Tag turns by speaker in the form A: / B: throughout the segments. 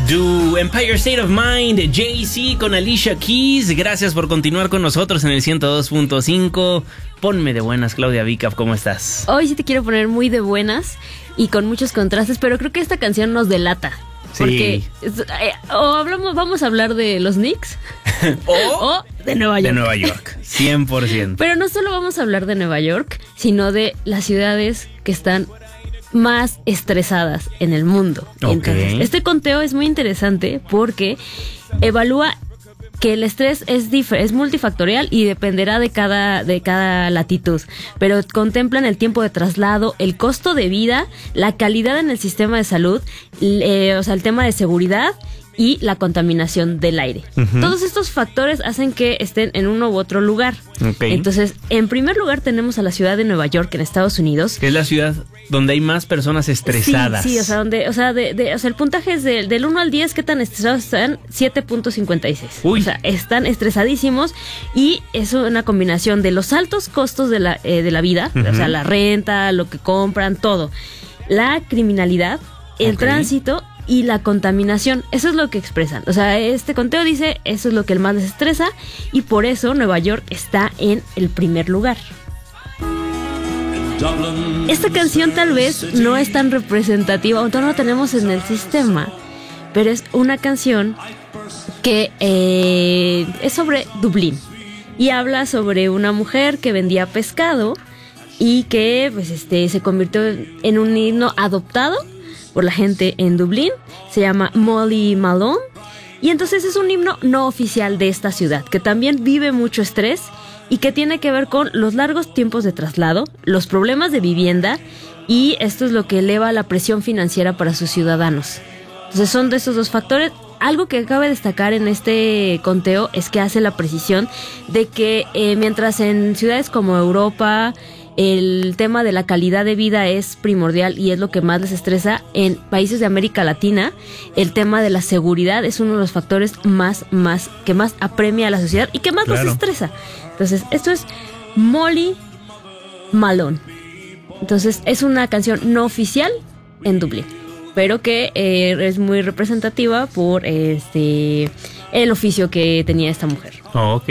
A: Do Empire State of Mind, Jay-Z con Alicia Keys. Gracias por continuar con nosotros en el 102.5. Ponme de buenas, Claudia Vicaf, ¿cómo estás?
B: Hoy sí te quiero poner muy de buenas y con muchos contrastes, pero creo que esta canción nos delata. Porque vamos a hablar de los Knicks o de Nueva York.
A: De Nueva York, 100%.
B: Pero no solo vamos a hablar de Nueva York, sino de las ciudades que están más estresadas en el mundo.
A: Okay.
B: Entonces, este conteo es muy interesante porque evalúa que el estrés es multifactorial y dependerá de cada latitud, pero contemplan el tiempo de traslado, el costo de vida, la calidad en el sistema de salud, el tema de seguridad y la contaminación del aire. Uh-huh. Todos estos factores hacen que estén en uno u otro lugar.
A: Okay.
B: Entonces, en primer lugar tenemos a la ciudad de Nueva York, en Estados Unidos.
A: Que es la ciudad donde hay más personas estresadas.
B: Sí, el puntaje es del 1 al 10, ¿qué tan estresados están? 7.56.
A: Uy.
B: O sea, están estresadísimos y es una combinación de los altos costos de la vida, uh-huh. O sea, la renta, lo que compran, todo. La criminalidad, el tránsito y la contaminación. Eso es lo que expresan. O sea, este conteo dice eso es lo que más les estresa y por eso Nueva York está en el primer lugar. Esta canción tal vez no es tan representativa, aún no la tenemos en el sistema, pero es una canción que es sobre Dublín y habla sobre una mujer que vendía pescado y que se convirtió en un himno adoptado por la gente en Dublín. Se llama Molly Malone y entonces es un himno no oficial de esta ciudad que también vive mucho estrés y que tiene que ver con los largos tiempos de traslado, los problemas de vivienda y esto es lo que eleva la presión financiera para sus ciudadanos. Entonces son de esos dos factores. Algo que cabe destacar en este conteo es que hace la precisión de que mientras en ciudades como Europa el tema de la calidad de vida es primordial y es lo que más les estresa, en países de América Latina el tema de la seguridad es uno de los factores que más apremia a la sociedad y que más los estresa. Entonces, esto es Molly Malone. Entonces, es una canción no oficial en Dublín, pero que es muy representativa por el oficio que tenía esta mujer.
A: Ok.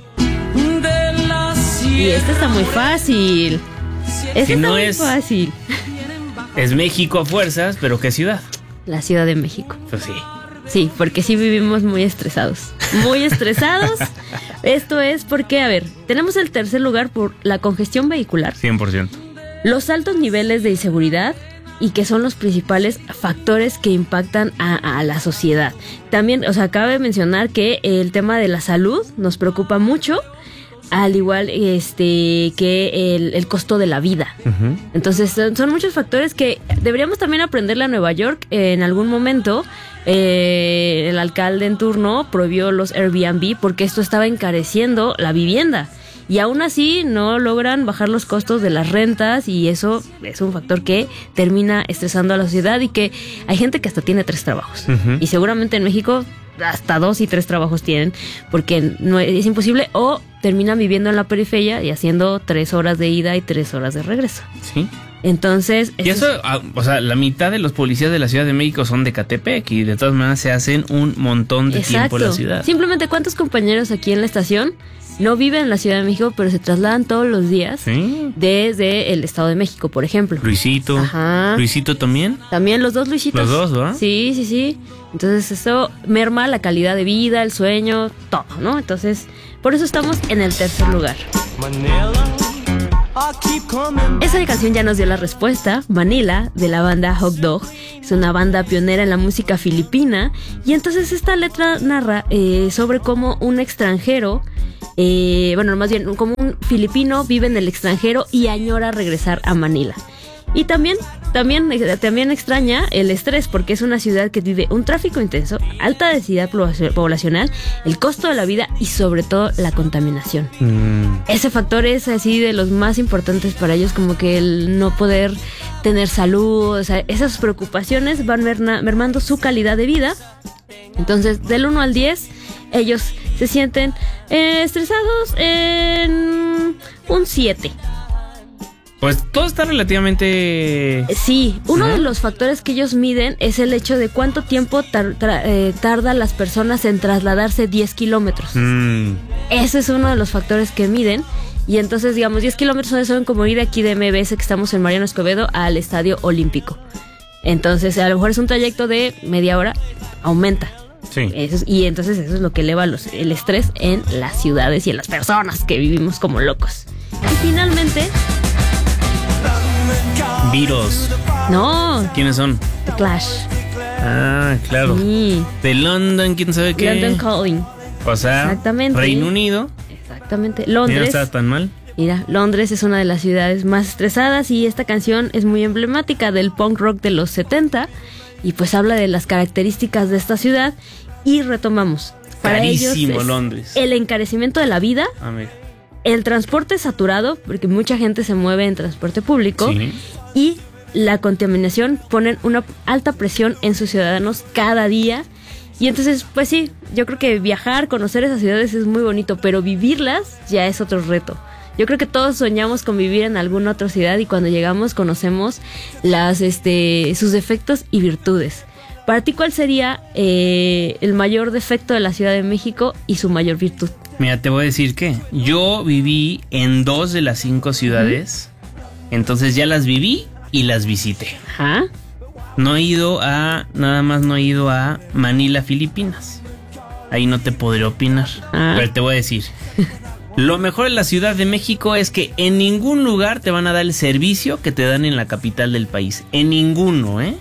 B: Y esta está muy fácil. Fácil.
A: Es México a fuerzas, pero ¿qué ciudad?
B: La Ciudad de México.
A: Pues sí.
B: Sí, porque sí vivimos muy estresados. Muy estresados. Esto es porque, a ver, tenemos el tercer lugar por la congestión vehicular.
A: 100%.
B: Los altos niveles de inseguridad y que son los principales factores que impactan a la sociedad. También, cabe mencionar que el tema de la salud nos preocupa mucho, al igual que el costo de la vida. Uh-huh. Entonces son muchos factores que deberíamos también aprenderle a Nueva York. En algún momento el alcalde en turno prohibió los Airbnb porque esto estaba encareciendo la vivienda y aún así no logran bajar los costos de las rentas y eso es un factor que termina estresando a la sociedad y que hay gente que hasta tiene 3 trabajos. Uh-huh. Y seguramente en México hasta 2 y 3 trabajos tienen porque no es imposible o terminan viviendo en la periferia y haciendo 3 horas de ida y 3 horas de regreso.
A: Sí.
B: Entonces...
A: Y eso, la mitad de los policías de la Ciudad de México son de Catepec y de todas maneras se hacen un montón de tiempo en la ciudad. Simplemente,
B: ¿cuántos compañeros aquí en la estación no viven en la Ciudad de México, pero se trasladan todos los días desde el Estado de México, por ejemplo?
A: Luisito. Ajá. ¿Luisito también?
B: También los dos Luisitos.
A: Los dos, ¿verdad?
B: Sí. Entonces eso merma la calidad de vida, el sueño, todo, ¿no? Entonces, por eso estamos en el tercer lugar. Esa canción ya nos dio la respuesta. Manila, de la banda Hot Dog, es una banda pionera en la música filipina. Y entonces esta letra narra sobre cómo un extranjero, más bien como un filipino vive en el extranjero y añora regresar a Manila. Y también extraña el estrés porque es una ciudad que vive un tráfico intenso, alta densidad poblacional, el costo de la vida y sobre todo la contaminación. Ese factor es así de los más importantes para ellos, como que el no poder tener salud, esas preocupaciones van mermando su calidad de vida. Entonces, del 1 al 10, ellos se sienten estresados en un 7.
A: Pues todo está relativamente...
B: Sí, uno de los factores que ellos miden es el hecho de cuánto tiempo tardan las personas en trasladarse 10 kilómetros. Ese es uno de los factores que miden. Y entonces, digamos, 10 kilómetros son como ir aquí de MBS, que estamos en Mariano Escobedo, al Estadio Olímpico. Entonces, a lo mejor es un trayecto de media hora, aumenta.
A: Sí.
B: Y entonces eso es lo que eleva el estrés en las ciudades y en las personas que vivimos como locos. Y finalmente...
A: Virus.
B: No.
A: ¿Quiénes son?
B: The Clash.
A: Ah, claro.
B: Sí.
A: De London, ¿quién sabe qué?
B: London Calling.
A: O sea,
B: exactamente.
A: Reino Unido.
B: Exactamente. Londres.
A: No está tan mal.
B: Mira, Londres es una de las ciudades más estresadas y esta canción es muy emblemática del punk rock de los 70 y pues habla de las características de esta ciudad y retomamos. Para
A: Carísimo
B: ellos es
A: Londres.
B: el encarecimiento de la vida, el transporte saturado, porque mucha gente se mueve en transporte público,
A: sí,
B: y la contaminación ponen una alta presión en sus ciudadanos cada día. Y entonces, pues sí, yo creo que viajar, conocer esas ciudades es muy bonito, pero vivirlas ya es otro reto. Yo creo que todos soñamos con vivir en alguna otra ciudad y cuando llegamos conocemos sus defectos y virtudes. Para ti, ¿cuál sería el mayor defecto de la Ciudad de México y su mayor virtud?
A: Mira, te voy a decir que yo viví en 2 de las 5 ciudades, entonces ya las viví y las visité.
B: Ajá.
A: No he ido a Manila, Filipinas. Ahí no te podré opinar. Pero te voy a decir, lo mejor de la Ciudad de México es que en ningún lugar te van a dar el servicio que te dan en la capital del país. En ninguno, ¿eh?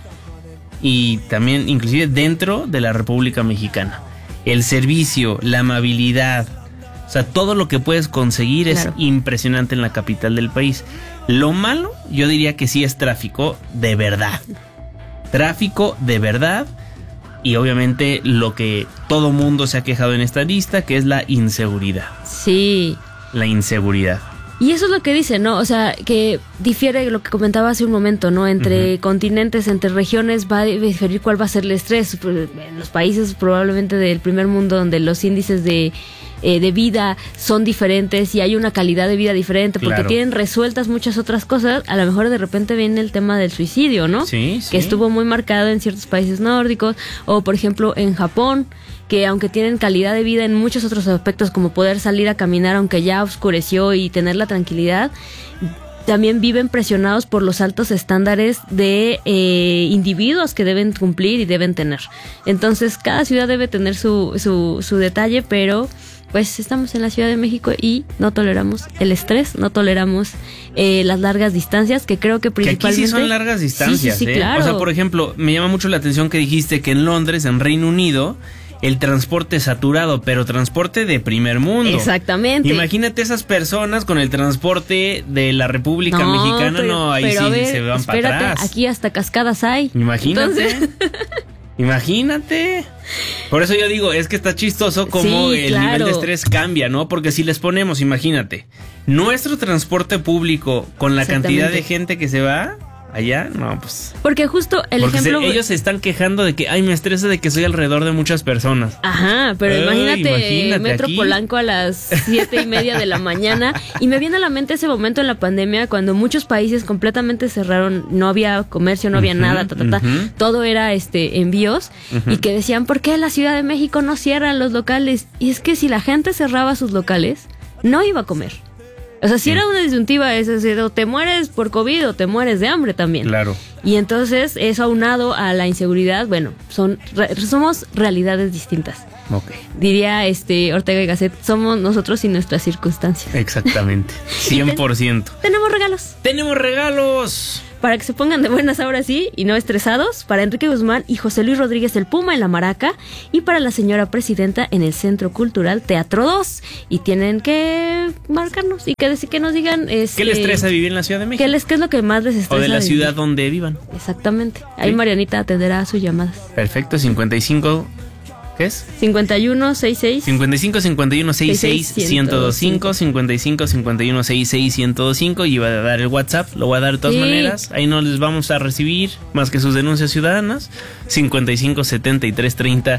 A: Y también, inclusive dentro de la República Mexicana. El servicio, la amabilidad, o sea, todo lo que puedes conseguir es impresionante en la capital del país. Lo malo, yo diría que sí es tráfico de verdad. Tráfico de verdad. Y obviamente lo que todo mundo se ha quejado en esta lista, que es la inseguridad.
B: Sí.
A: La inseguridad.
B: Y eso es lo que dice, ¿no? O sea, que difiere lo que comentaba hace un momento, ¿no? Entre continentes, entre regiones, va a diferir cuál va a ser el estrés. En los países probablemente del primer mundo, donde los índices de vida son diferentes y hay una calidad de vida diferente, porque tienen resueltas muchas otras cosas, a lo mejor de repente viene el tema del suicidio, ¿no?
A: Sí.
B: Que estuvo muy marcado en ciertos países nórdicos, o por ejemplo en Japón, que aunque tienen calidad de vida en muchos otros aspectos, como poder salir a caminar aunque ya oscureció y tener la tranquilidad, también viven presionados por los altos estándares de individuos que deben cumplir y deben tener. Entonces cada ciudad debe tener su detalle, pero pues estamos en la Ciudad de México y no toleramos el estrés, no toleramos las largas distancias, que creo que principalmente...
A: Que aquí sí son largas distancias,
B: sí, claro.
A: O sea, por ejemplo, me llama mucho la atención que dijiste que en Londres, en Reino Unido, el transporte saturado, pero transporte de primer mundo.
B: Exactamente.
A: Imagínate esas personas con el transporte de la República Mexicana, ahí sí se van para atrás.
B: Aquí hasta cascadas hay.
A: Imagínate. Entonces... Imagínate. Por eso yo digo, es que está chistoso cómo el nivel de estrés cambia, ¿no? Porque si les ponemos, imagínate, nuestro transporte público con la cantidad de gente que se va allá, no, pues...
B: Porque justo ejemplo...
A: ellos se están quejando de que, me estresa de que soy alrededor de muchas personas.
B: Ajá, pero imagínate Metro
A: aquí.
B: Polanco a las 7:30 de la mañana. Y me viene a la mente ese momento en la pandemia cuando muchos países completamente cerraron, no había comercio, no había nada, todo era envíos, y que decían, ¿por qué la Ciudad de México no cierran los locales? Y es que si la gente cerraba sus locales, no iba a comer. O sea, si era una disyuntiva, es decir, o te mueres por COVID o te mueres de hambre también.
A: Claro.
B: Y entonces, eso aunado a la inseguridad, bueno, somos realidades distintas.
A: Ok.
B: Diría Ortega y Gasset, somos nosotros y nuestras circunstancias.
A: Exactamente. 100%.
B: Tenemos regalos.
A: ¡Tenemos regalos!
B: Para que se pongan de buenas ahora sí y no estresados, para Enrique Guzmán y José Luis Rodríguez el Puma en La Maraca, y para la señora presidenta en el Centro Cultural Teatro 2. Y tienen que marcarnos y que nos digan...
A: ¿Qué les estresa vivir en la Ciudad de México?
B: ¿Qué es lo que más les estresa?
A: O de la ciudad donde vivan.
B: Exactamente. Ahí Marianita atenderá sus llamadas.
A: Perfecto, 55... ¿Qué es?
B: 5166
A: 55 51 66 1025 55 51 66 1025 y va a dar el WhatsApp, lo voy a dar de todas maneras. Ahí no les vamos a recibir más que sus denuncias ciudadanas. 55 73 30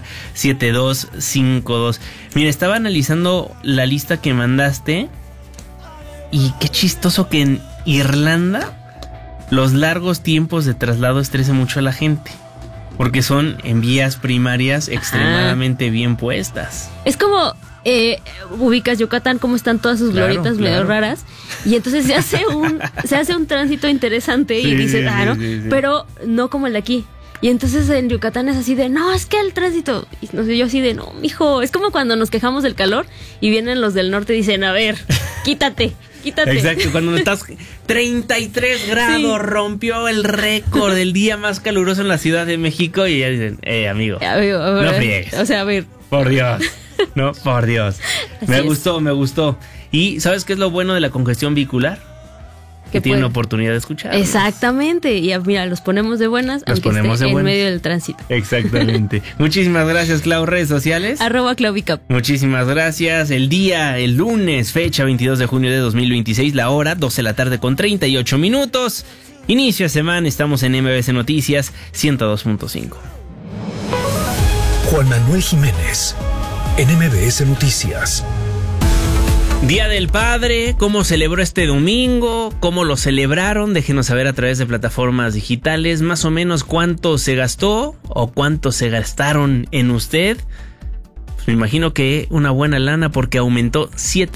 A: 7252. Mira, estaba analizando la lista que mandaste y qué chistoso que Irlanda, los largos tiempos de traslado estresan mucho a la gente, porque son en vías primarias extremadamente bien puestas.
B: Es como ubicas Yucatán, como están todas sus glorietas medio raras, y entonces se hace un tránsito interesante y dices, sí. Pero no como el de aquí. Y entonces en Yucatán es así de, no, es que el tránsito, y no sé, yo así de, no, mijo, es como cuando nos quejamos del calor y vienen los del norte y dicen, a ver, quítate.
A: Exacto, cuando estás 33 grados, rompió el récord del día más caluroso en la Ciudad de México y ya dicen, amigo, no friegues.
B: O sea, a ver.
A: Por Dios, no, por Dios. Me gustó. ¿Y sabes qué es lo bueno de la congestión vehicular? Que tienen oportunidad de escuchar.
B: Exactamente. Y mira, los ponemos de buenas, aunque esté en medio del tránsito.
A: Exactamente. Muchísimas gracias, Clau. Redes sociales.
B: @ClauBicap.
A: Muchísimas gracias. El lunes, fecha 22 de junio de 2026, la hora 12 de la tarde con 38 minutos. Inicio de semana, estamos en MBS Noticias 102.5.
C: Juan Manuel Jiménez, en MBS Noticias.
A: Día del Padre, ¿cómo celebró este domingo? ¿Cómo lo celebraron? Déjenos saber a través de plataformas digitales más o menos cuánto se gastó o cuánto se gastaron en usted. Pues me imagino que una buena lana, porque aumentó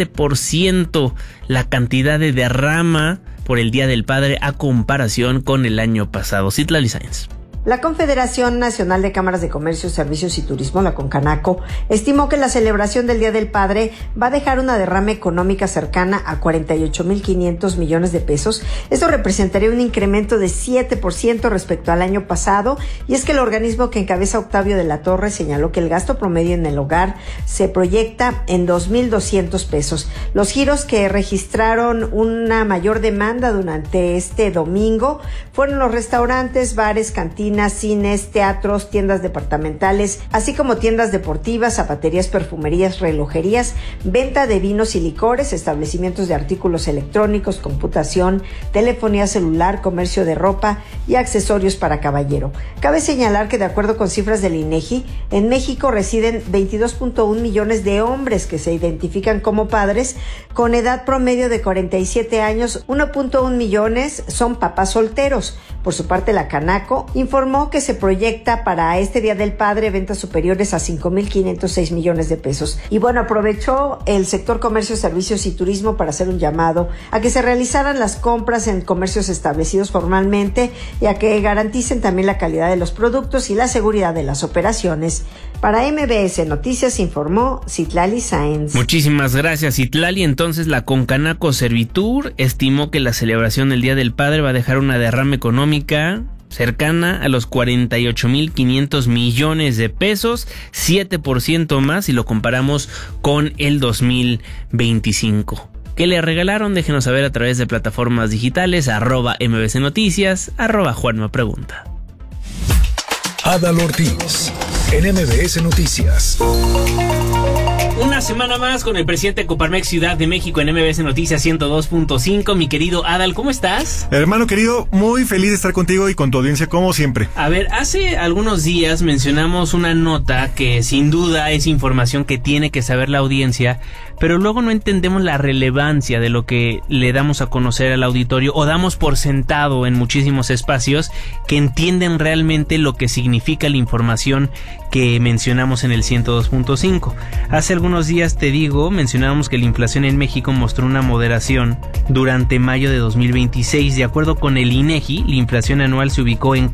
A: 7% la cantidad de derrama por el Día del Padre a comparación con el año pasado. Citlali Sáenz.
D: La Confederación Nacional de Cámaras de Comercio, Servicios y Turismo, la CONCANACO, estimó que la celebración del Día del Padre va a dejar una derrama económica cercana a 48,500 millones de pesos. Esto representaría un incremento de 7% respecto al año pasado, y es que el organismo que encabeza Octavio de la Torre señaló que el gasto promedio en el hogar se proyecta en 2,200 pesos. Los giros que registraron una mayor demanda durante este domingo fueron los restaurantes, bares, cantinas, cines, teatros, tiendas departamentales, así como tiendas deportivas, zapaterías, perfumerías, relojerías, venta de vinos y licores, establecimientos de artículos electrónicos, computación, telefonía celular, comercio de ropa y accesorios para caballero. Cabe señalar que, de acuerdo con cifras del INEGI, en México residen 22.1 millones de hombres que se identifican como padres con edad promedio de 47 años. 1.1 millones son papás solteros. Por su parte, la Canaco informó que se proyecta para este Día del Padre ventas superiores a 5,506 millones de pesos. Y bueno, aprovechó el sector comercio, servicios y turismo para hacer un llamado a que se realizaran las compras en comercios establecidos formalmente y a que garanticen también la calidad de los productos y la seguridad de las operaciones. Para MBS Noticias informó Citlali Sáenz.
A: Muchísimas gracias, Citlali. Entonces, la CONCANACO Servitur estimó que la celebración del Día del Padre va a dejar una derrama económica cercana a los 48,500 millones de pesos, 7% más si lo comparamos con el 2025. ¿Qué le regalaron? Déjenos saber a través de plataformas digitales, @MBC Noticias, @Juanma Pregunta.
C: Adal Ortiz, en MBS Noticias.
A: Una semana más con el presidente de Coparmex Ciudad de México en MBS Noticias 102.5. Mi querido Adal, ¿cómo estás?
E: Hermano querido, muy feliz de estar contigo y con tu audiencia como siempre.
A: A ver, hace algunos días mencionamos una nota que sin duda es información que tiene que saber la audiencia, pero luego no entendemos la relevancia de lo que le damos a conocer al auditorio, o damos por sentado en muchísimos espacios que entienden realmente lo que significa la información que mencionamos en el 102.5. Hace algunos días, te digo, mencionábamos que la inflación en México mostró una moderación durante mayo de 2026. De acuerdo con el INEGI, la inflación anual se ubicó en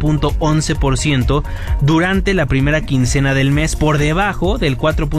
A: 4.11% durante la primera quincena del mes, por debajo del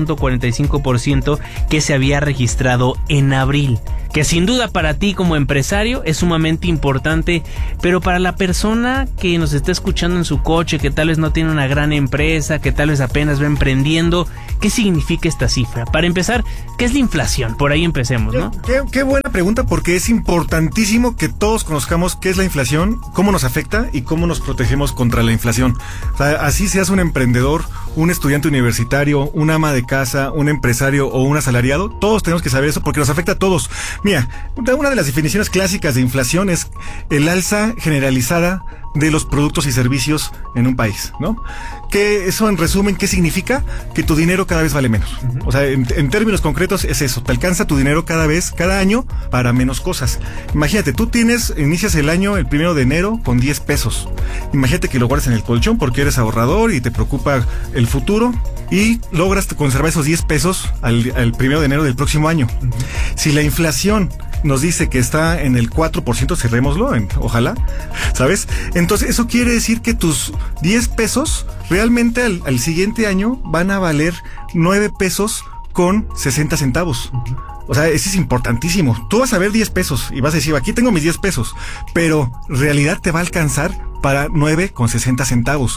A: 4.45% que se había registrado en abril. Que sin duda para ti como empresario es sumamente importante, pero para la persona que nos está escuchando en su coche, que tal vez no tiene una gran empresa, que tal vez apenas va emprendiendo, ¿qué significa esta cifra? Para empezar, ¿qué es la inflación? Por ahí empecemos, ¿no?
E: Qué buena pregunta, porque es importantísimo que todos conozcamos qué es la inflación, cómo nos afecta y cómo nos protegemos contra la inflación. O sea, así seas un emprendedor, un estudiante universitario, un ama de casa, un empresario o un asalariado, todos tenemos que saber eso porque nos afecta a todos. Mira, una de las definiciones clásicas de inflación es el alza generalizada de los productos y servicios en un país, ¿no? Que eso, en resumen, ¿qué significa? Que tu dinero cada vez vale menos. O sea, en términos concretos es eso, te alcanza tu dinero cada año para menos cosas. Imagínate, tú inicias el año el 1 de enero con 10 pesos. Imagínate que lo guardas en el colchón porque eres ahorrador y te preocupa el futuro y logras conservar esos 10 pesos al 1 de enero del próximo año. Si la inflación nos dice que está en el 4%, cerrémoslo, ojalá, ¿sabes? Entonces, eso quiere decir que tus 10 pesos realmente al siguiente año van a valer 9 pesos con 60 centavos. O sea, eso es importantísimo. Tú vas a ver 10 pesos y vas a decir, aquí tengo mis 10 pesos, pero en realidad te va a alcanzar para 9,60 centavos.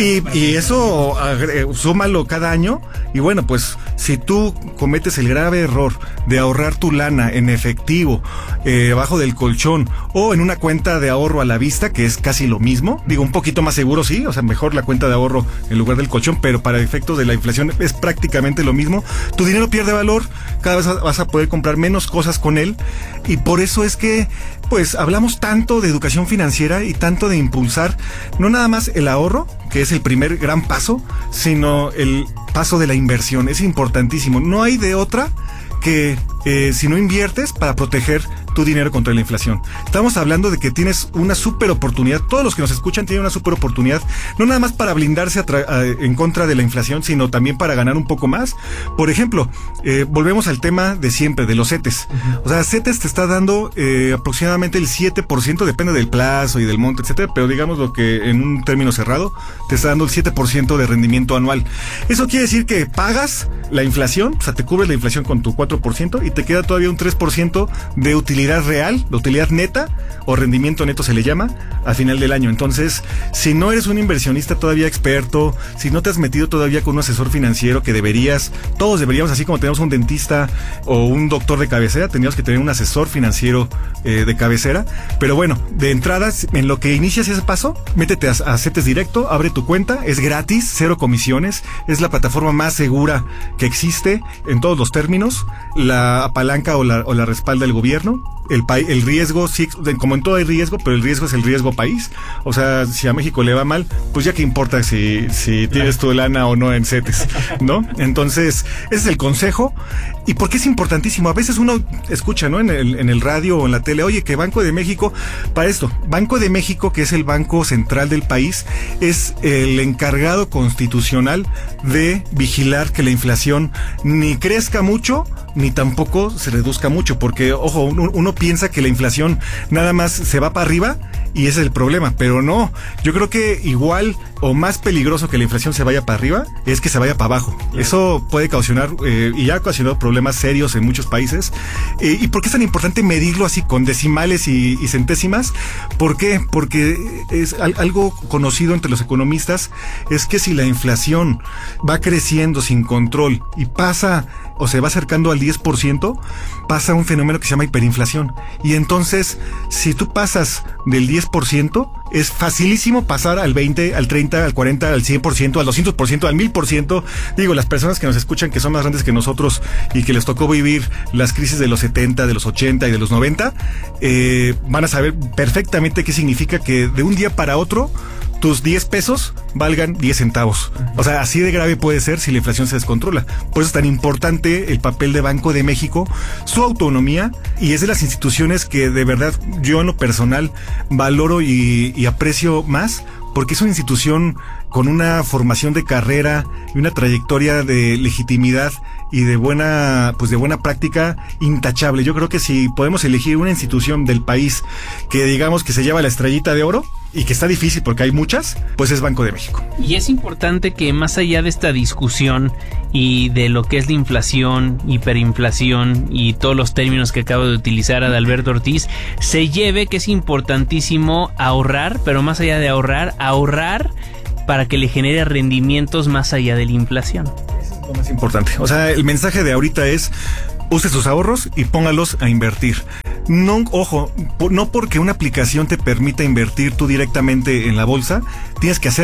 E: Y eso súmalo cada año. Y bueno, pues si tú cometes el grave error de ahorrar tu lana en efectivo, abajo del colchón o en una cuenta de ahorro a la vista, que es casi lo mismo, digo, un poquito más seguro, sí, o sea, mejor la cuenta de ahorro en lugar del colchón, pero para efectos de la inflación es prácticamente lo mismo. Tu dinero pierde valor, cada vez vas a poder comprar menos cosas con él, y por eso es que pues hablamos tanto de educación financiera y tanto de impulsar no nada más el ahorro, que es el primer gran paso, sino el paso de la inversión. Es importantísimo. No hay de otra que si no inviertes para proteger tu dinero contra la inflación. Estamos hablando de que tienes una súper oportunidad. Todos los que nos escuchan tienen una súper oportunidad, no nada más para blindarse en contra de la inflación, sino también para ganar un poco más. Por ejemplo, volvemos al tema de siempre, de los CETES. O sea, CETES te está dando aproximadamente el 7%, depende del plazo y del monto, etcétera, pero digamos lo que en un término cerrado te está dando el 7% de rendimiento anual. Eso quiere decir que pagas la inflación, o sea, te cubres la inflación con tu 4% y te queda todavía un 3% de utilidad real, la utilidad neta o rendimiento neto se le llama, al final del año. Entonces, si no eres un inversionista todavía experto, si no te has metido todavía con un asesor financiero, que todos deberíamos, así como tenemos un dentista o un doctor de cabecera, tendríamos que tener un asesor financiero de cabecera. Pero bueno, de entrada, en lo que inicias ese paso, métete a CETES Directo, abre tu cuenta, es gratis, 0 comisiones, es la plataforma más segura que existe en todos los términos, la apalanca o la respalda el gobierno. El riesgo, sí, como en todo hay riesgo, pero el riesgo es el riesgo país. O sea, si a México le va mal, pues ya que importa si tienes tu lana o no en CETES, ¿no? Entonces, ese es el consejo. ¿Y por qué es importantísimo? A veces uno escucha, ¿no? En el radio o en la tele, oye, que Banco de México, para esto, Banco de México, que es el banco central del país, es el encargado constitucional de vigilar que la inflación ni crezca mucho, ni tampoco se reduzca mucho, porque, ojo, uno piensa que la inflación nada más se va para arriba y ese es el problema, pero no. Yo creo que igual o más peligroso que la inflación se vaya para arriba es que se vaya para abajo. Eso puede causar y ya ha ocasionado problemas serios en muchos países. ¿Y por qué es tan importante medirlo así con decimales y centésimas? ¿Por qué? Porque es algo conocido entre los economistas, es que si la inflación va creciendo sin control y pasa o se va acercando al 10%, pasa un fenómeno que se llama hiperinflación. Y entonces, si tú pasas del 10%, es facilísimo pasar al 20, al 30, al 40, al 100%, al 200%, al 1000%. Digo, las personas que nos escuchan, que son más grandes que nosotros y que les tocó vivir las crisis de los 70, de los 80 y de los 90, van a saber perfectamente qué significa que de un día para otro tus 10 pesos valgan 10 centavos. O sea, así de grave puede ser si la inflación se descontrola. Por eso es tan importante el papel de Banco de México, su autonomía, y es de las instituciones que de verdad yo en lo personal valoro y aprecio más, porque es una institución con una formación de carrera y una trayectoria de legitimidad y de buena práctica intachable. Yo creo que si podemos elegir una institución del país que digamos que se lleva la estrellita de oro, y que está difícil porque hay muchas, pues es Banco de México.
A: Y es importante que más allá de esta discusión y de lo que es la inflación, hiperinflación y todos los términos que acabo de utilizar Adalberto Ortiz, se lleve que es importantísimo ahorrar, pero más allá de ahorrar para que le genere rendimientos más allá de la inflación.
E: Eso es lo más importante. O sea, el mensaje de ahorita es: use sus ahorros y póngalos a invertir. No, ojo, no porque una aplicación te permita invertir tú directamente en la bolsa, tienes que hacerlo.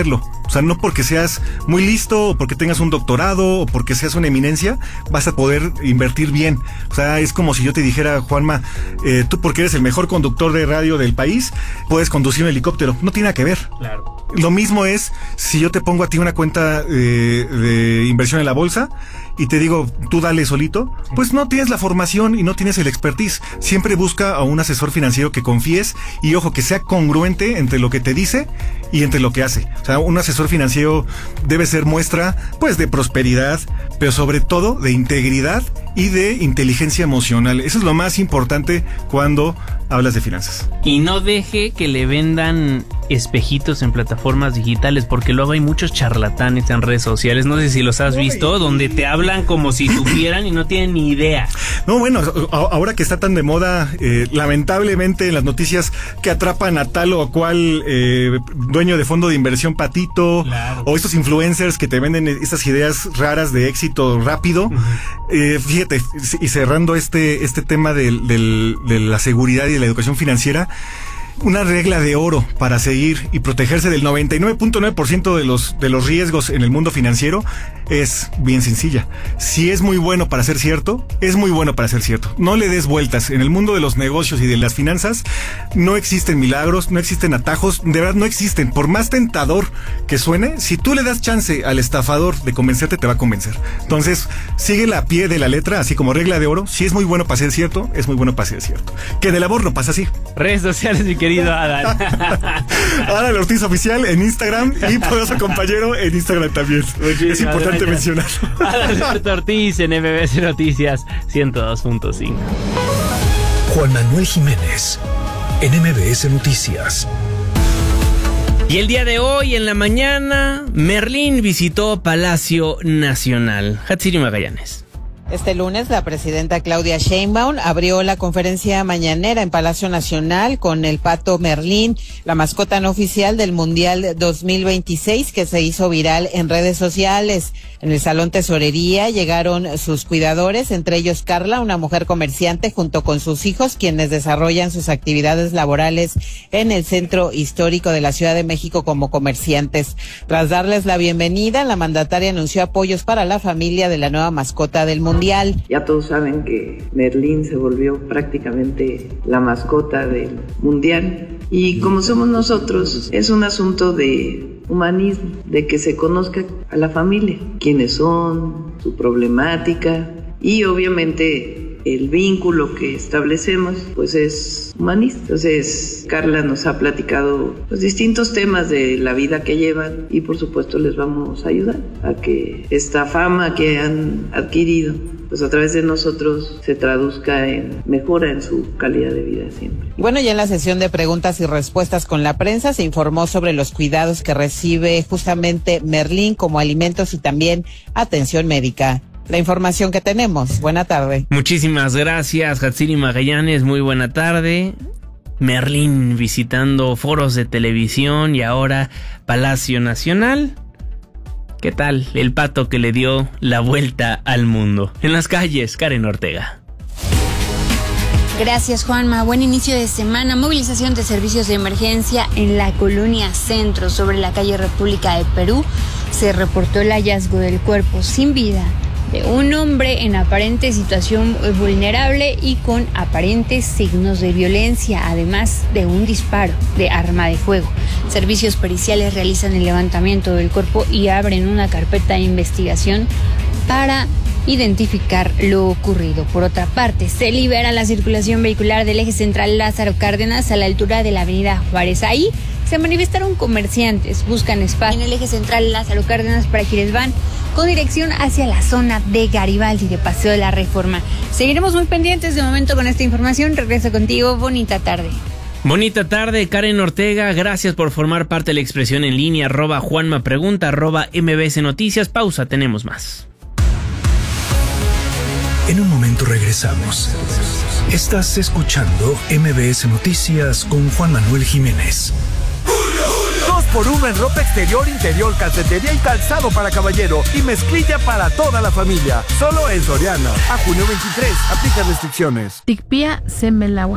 E: O sea, no porque seas muy listo, o porque tengas un doctorado, o porque seas una eminencia, vas a poder invertir bien. O sea, es como si yo te dijera, Juanma, tú porque eres el mejor conductor de radio del país, puedes conducir un helicóptero. No tiene nada que ver.
A: Claro.
E: Lo mismo es si yo te pongo a ti una cuenta de inversión en la bolsa y te digo, tú dale solito, pues no tienes la formación y no tienes el expertise. Siempre busca a un asesor financiero que confíes y, ojo, que sea congruente entre lo que te dice y entre lo que hace. O sea, un asesor financiero debe ser muestra, pues, de prosperidad, pero sobre todo de integridad y de inteligencia emocional. Eso es lo más importante cuando hablas de finanzas.
A: Y no deje que le vendan espejitos en plataformas digitales, porque luego hay muchos charlatanes en redes sociales, no sé si los has visto, donde te hablan como si supieran y no tienen ni idea.
E: No, bueno, ahora que está tan de moda, lamentablemente en las noticias que atrapan a tal o cual dueño de fondo de inversión patito, claro, o estos influencers que te venden estas ideas raras de éxito rápido. Fíjate, y cerrando este tema de la seguridad y de la educación financiera, una regla de oro para seguir y protegerse del 99.9% de los riesgos en el mundo financiero es bien sencilla. Si es muy bueno para ser cierto, es muy bueno para ser cierto. No le des vueltas. En el mundo de los negocios y de las finanzas no existen milagros, no existen atajos, de verdad no existen. Por más tentador que suene, si tú le das chance al estafador de convencerte, te va a convencer. Entonces, síguela a pie de la letra, así como regla de oro. Si es muy bueno para ser cierto, es muy bueno para ser cierto. Que del amor no pasa así.
A: Redes sociales, mi querido Adal.
E: Adal Ortiz Oficial en Instagram y Poderoso Compañero en Instagram también. Es importante mencionar.
A: Adalberto Ortiz en MBS Noticias 102.5.
C: Juan Manuel Jiménez en MBS Noticias.
A: Y el día de hoy, en la mañana, Merlín visitó Palacio Nacional. Hatsiri Magallanes.
F: Este lunes, la presidenta Claudia Sheinbaum abrió la conferencia mañanera en Palacio Nacional con el pato Merlín, la mascota no oficial del Mundial 2026 que se hizo viral en redes sociales. En el Salón Tesorería llegaron sus cuidadores, entre ellos Carla, una mujer comerciante, junto con sus hijos, quienes desarrollan sus actividades laborales en el Centro Histórico de la Ciudad de México como comerciantes. Tras darles la bienvenida, la mandataria anunció apoyos para la familia de la nueva mascota del Mundial.
G: Ya todos saben que Merlín se volvió prácticamente la mascota del Mundial. Y como somos nosotros, es un asunto de humanismo, de que se conozca a la familia, quiénes son, su problemática y obviamente el vínculo que establecemos pues es humanista. Entonces Carla nos ha platicado pues distintos temas de la vida que llevan y por supuesto les vamos a ayudar a que esta fama que han adquirido pues a través de nosotros se traduzca en mejora en su calidad de vida siempre.
F: Bueno, ya en la sesión de preguntas y respuestas con la prensa se informó sobre los cuidados que recibe justamente Merlín como alimentos y también atención médica. La información que tenemos. Buena tarde.
A: Muchísimas gracias, Hatsiri Magallanes. Muy buena tarde. Merlín visitando foros de televisión y ahora Palacio Nacional. ¿Qué tal el pato que le dio la vuelta al mundo? En las calles, Karen Ortega.
H: Gracias, Juanma. Buen inicio de semana. Movilización de servicios de emergencia en la colonia Centro, sobre la calle República de Perú. Se reportó el hallazgo del cuerpo sin vida de un hombre en aparente situación vulnerable y con aparentes signos de violencia, además de un disparo de arma de fuego. Servicios periciales realizan el levantamiento del cuerpo y abren una carpeta de investigación para identificar lo ocurrido. Por otra parte, se libera la circulación vehicular del eje central Lázaro Cárdenas a la altura de la avenida Juárez. Ahí se manifestaron comerciantes, buscan espacio en el eje central Lázaro Cárdenas para quienes van con dirección hacia la zona de Garibaldi, de Paseo de la Reforma. Seguiremos muy pendientes de momento con esta información. Regreso contigo. Bonita tarde.
A: Bonita tarde, Karen Ortega. Gracias por formar parte de la expresión en línea. @JuanmaPregunta, @MBS Noticias. Pausa, tenemos más.
C: En un momento regresamos. Estás escuchando MBS Noticias con Juan Manuel Jiménez.
I: 2x1 en ropa exterior, interior, calcetería y calzado para caballero y mezclilla para toda la familia. Solo en Soriana. A junio 23. Aplica restricciones.
J: Ticpía Semelagua.